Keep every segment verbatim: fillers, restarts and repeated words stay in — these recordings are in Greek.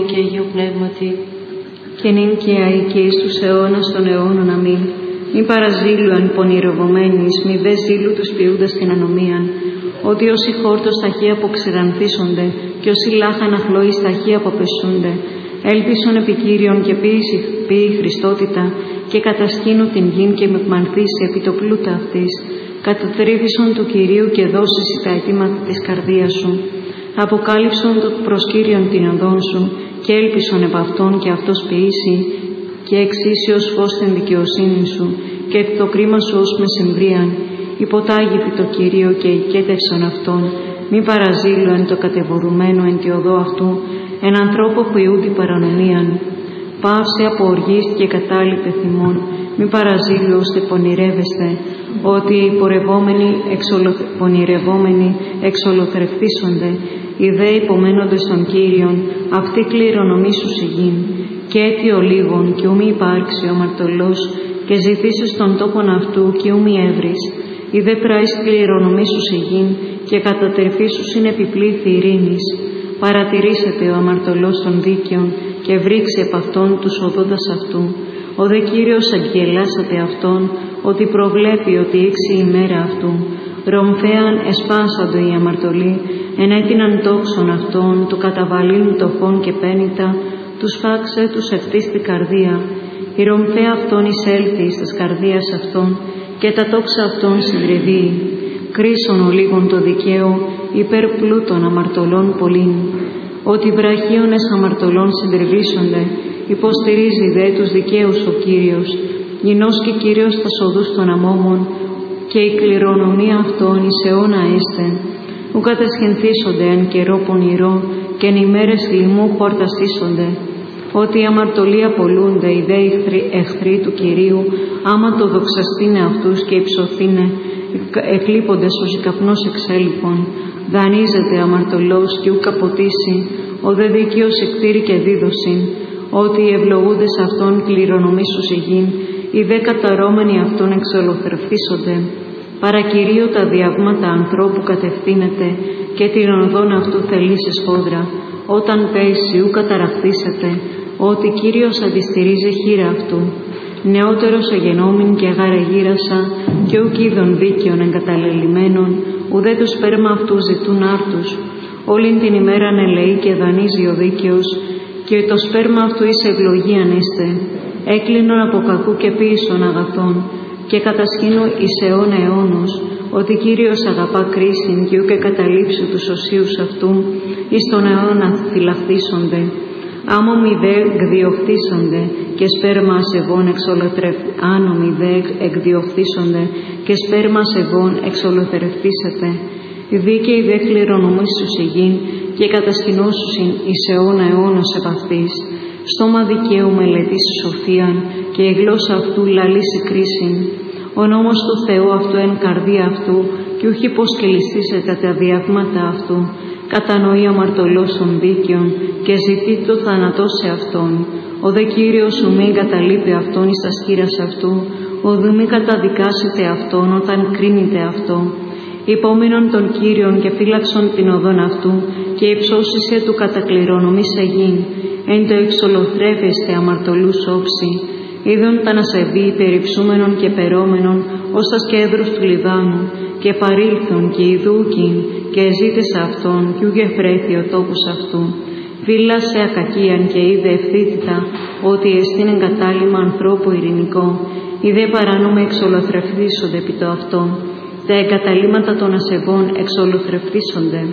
και Αγίου Πνεύματι, και νυν και αεί και εις τους αιώνας των αιώνων. Αμήν. Μη παραζήλου αν πονηρευομένης, μη δε ζήλου τους ποιούντας την ανομίαν, ότι όσοι χόρτος ταχύ αποξηρανθίσονται, και όσοι λάχαν αχλώης ταχύ αποπεσούνται, έλπισον επικύριον και ποιη Χριστότητα, και κατασκήνου την γην και με πμανθήσει επί το πλούτα αυτής, κατατρίβησον του Κυρίου και δώσεις τα αιτήματα της καρδίας σου. Αποκάλυψον το προσκύριον την οδόν σου, και έλπισον επ' αυτόν και αυτός ποιήσει, και εξήσει ως φως την δικαιοσύνη σου, και εκ το κρίμα σου ως μεσημβρίαν. Υποτάγηπη το Κυρίο και οικέτευσον αυτόν, μη παραζήλου εν το κατεβορουμένο εν τη οδό αυτού, εν ανθρώπο που ιούτη παρανομίαν. Πάυσε από οργής και κατάλοιπε θυμών, μη παραζήλου ώστε πονηρεύεστε, ότι οι πορευόμενοι εξολο... πονηρευόμενοι εξολοθρευτήσονται, οι δε υπομένοντες των Κύριων, αυτοί κληρονομήσους η γην, και αίτιο λίγων και ου μη υπάρξει ο αμαρτωλός, και ζητήσεις τον τόπον αυτού και ου μη έβρεις, οι δε πράεις κληρονομήσους η γην, και κατατερφήσους είναι επιπλήθη ειρήνης. Παρατηρήσετε ο αμαρτωλός των δίκαιων, και βρήξε επ' αυτόν τους οδόντας αυτού. Ο δε Κύριος αγγελάσατε αυτόν, ότι προβλέπει ότι ήξει η μέρα αυτού. Ρομφέαν εσπάσαντο οι αμαρτωλοί, ενέτειναν τόξον αυτών, του καταβαλήν τοχών και πένητα, τους φάξε τους ευτής την καρδία. Η ρομφαία αυτών εισέλθει εις τας καρδίας αυτών, και τα τόξα αυτών συντριβεί. Κρίσον ο λίγον το δικαίο, υπέρ πλούτων αμαρτωλών πολλήν. Ότι βραχίονες αμαρτωλών συντριβήσονται, υποστηρίζει δε τους δικαίους ο Κύριος. Γινός και Κύριος τας οδούς των αμόμων, και η κληρονομία αυτών εις αιώνα έστε. Ου κατεσχυνθήσονται εν καιρό πονηρό, και εν ημέρες λοιμού χορταστήσονται. Ότι οι αμαρτωλοί απολούνται, οι δε εχθροί του Κυρίου, άμα το δοξαστήνε αυτούς και υψωθήνε, εκλείποντες ως καπνός εξέλιπων. Δανείζεται αμαρτωλός και ου καποτίσει, ο δε δίκαιος εκτήρη και δίδωση. Ότι οι ευλογούντες αυτών κληρονομήσους η γην, οι δε καταρώμενοι αυτών εξολοθρευτήσονται. Παρακυρίου τα διαβήματα ανθρώπου κατευθύνεται, και την οδόν αυτού θελήσει σφόδρα. Όταν πέσει ου καταραχθήσετε, ότι Κύριος αντιστηρίζει χείρα αυτού. Νεότερος εγενόμην και αγαρεγύρασα, και ουκ είδων δίκαιων εγκαταλελειμμένων, ουδέ το σπέρμα αυτού ζητούν άρτους. Όλην την ημέραν ελεεί και δανείζει ο δίκαιος, και το σπέρμα αυτού εις ευλογίαν είστε. Έκλεινον από κακού και ποίησον αγαθών, και κατασχήνω εις αιώνα αιώνος, ότι Κύριος αγαπά κρίσιν και ουκ καταλήψει τους οσίους αυτού, εις τον αιώνα φυλαχθήσονται. Άμομοι δε εκδιωχθήσονται, και σπέρμα ασεβών εξολοθρευ... άνομοι δε εκδιωχθήσονται, και σπέρμα ασεβών εξολοθρευτήσετε. Οι δίκαιοι δε κληρονομήσους η γην, και κατασκηνώσουσιν εις αιώνα αιώνος επ' αυτής. Στόμα δικαίου μελετήσει σοφίαν, και η γλώσσα αυτού λαλήσει κρίσιν. Ο νόμος του Θεού αυτού εν καρδία αυτού, και ούχι πως κελιστήσετε τα διαβήματα αυτού. Κατανοεί αμαρτωλός των δίκαιων, και ζητεί το θάνατό σε αυτόν. Ο δε Κύριος ου μη εγκαταλείπει αυτόν εις τα σκύρας αυτού, ο δε μη καταδικάσετε αυτόν όταν κρίνεται αυτό. Υπόμεινον των Κύριων και φύλαξον την οδόν αυτού, και υψώσισε του κατακληρονομής σε γην. Εν το εξολοθρεύεστε αμαρτωλούς όψη. Είδον τα ασεβή περιψούμενων και περόμενων ως τα σκέδρους του Λιβάνου, και παρήλθον και ειδούκιν, και εζήτησε αυτόν, κι ούγε φρέθη ο τόπος αυτού. Φύλασε ακακίαν και είδε ευθύτητα, ότι εστίν εγκατάλημα ανθρώπου ειρηνικό, οι δε παράνομε εξολοθρευτήσονται επί το αυτό. Τα εγκαταλείμματα των ασεβών εξολοθρευτήσονται.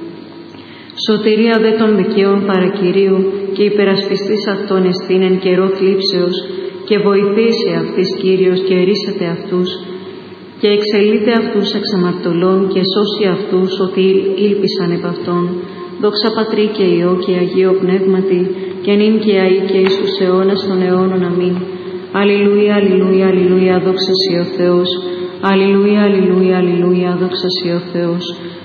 Σωτηρία δε των δικαίων παρακυρίου, και υπερασπιστής αυτών εστίν εν καιρό θλίψεως, και βοηθήσει αυτής Κύριος και ερίσετε αυτούς, και εξελείται αυτούς εξ αμαρτωλών, και σώσει αυτούς ότι ήλπισαν επ' αυτόν. Δόξα Πατρί και Υιό και Αγίο Πνεύματι, και νυν και αεί και εις τους αιώνας των αιώνων. Αμήν. Αλληλούια, αλληλούια, αλληλούια, δόξα σοι ο Θεός. Αλληλούια, αλληλούια, αλληλούια, δόξα σοι ο Θεός.